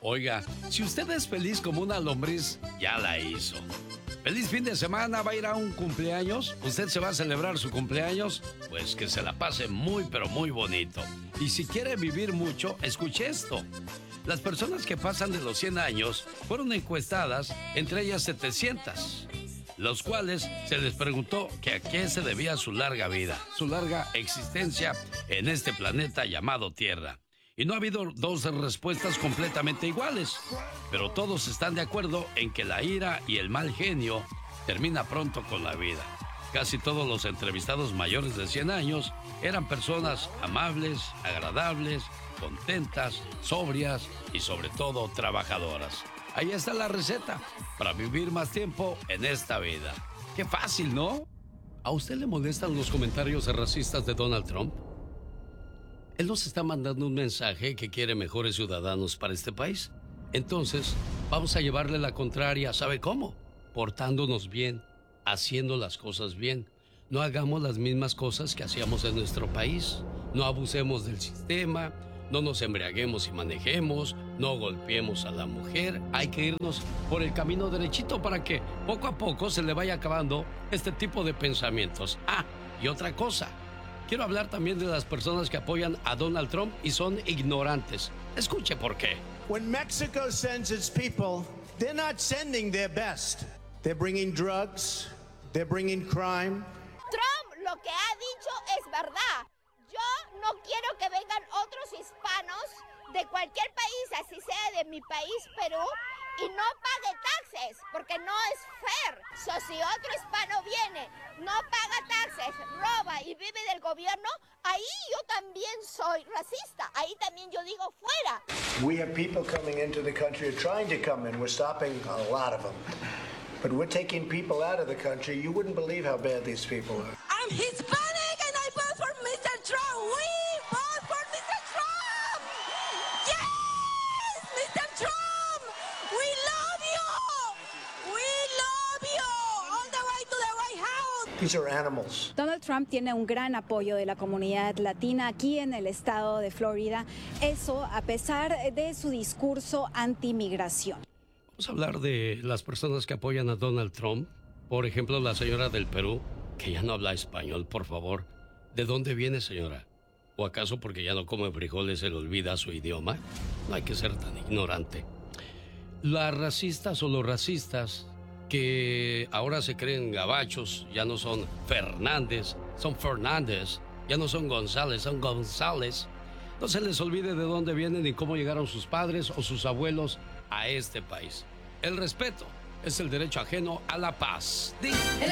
Oiga, si usted es feliz como una lombriz, ya la hizo. Feliz fin de semana, va a ir a un cumpleaños. Usted se va a celebrar su cumpleaños, pues que se la pase muy, pero muy bonito. Y si quiere vivir mucho, escuche esto. Las personas que pasan de los 100 años fueron encuestadas, entre ellas 700, los cuales se les preguntó que a qué se debía su larga vida, su larga existencia en este planeta llamado Tierra. Y no ha habido dos respuestas completamente iguales, pero todos están de acuerdo en que la ira y el mal genio termina pronto con la vida. Casi todos los entrevistados mayores de 100 años eran personas amables, agradables, contentas, sobrias y sobre todo trabajadoras. Ahí está la receta para vivir más tiempo en esta vida. Qué fácil, ¿no? ¿A usted le molestan los comentarios racistas de Donald Trump? Él nos está mandando un mensaje que quiere mejores ciudadanos para este país. Entonces, vamos a llevarle la contraria. ¿Sabe cómo? Portándonos bien, haciendo las cosas bien. No hagamos las mismas cosas que hacíamos en nuestro país. No abusemos del sistema, no nos embriaguemos y manejemos, no golpeemos a la mujer. Hay que irnos por el camino derechito para que poco a poco se le vaya acabando este tipo de pensamientos. Ah, y otra cosa. Quiero hablar también de las personas que apoyan a Donald Trump y son ignorantes. Escuche por qué. When Mexico sends its people, they're not sending their best. They're bringing drugs, they're bringing crime. Trump lo que ha dicho es verdad. Yo no quiero que vengan otros hispanos de cualquier país, así sea de mi país, Perú, y no pague taxes, porque no es fair. Si otro hispano viene, no paga taxes, roba y vive del gobierno, ahí yo también soy racista. Ahí también yo digo fuera. We have people coming into the country or trying to come in. We're stopping a lot of them. But we're taking people out of the country. You wouldn't believe how bad these people are. I'm Hispanic and I vote for Mr. Trump. We vote for Mr. Trump. Yes, Mr. Trump. We love you. We love you. All the way to the White House. These are animals. Donald Trump tiene un gran apoyo de la comunidad latina aquí en el estado de Florida. Eso a pesar de su discurso antimigración. Vamos a hablar de las personas que apoyan a Donald Trump. Por ejemplo, la señora del Perú, que ya no habla español, por favor. ¿De dónde viene, señora? ¿O acaso porque ya no come frijoles se le olvida su idioma? No hay que ser tan ignorante. Las racistas o los racistas que ahora se creen gabachos, ya no son Fernández, son Fernández. Ya no son González, son González. No se les olvide de dónde vienen y cómo llegaron sus padres o sus abuelos a este país. El respeto es el derecho ajeno a la paz. El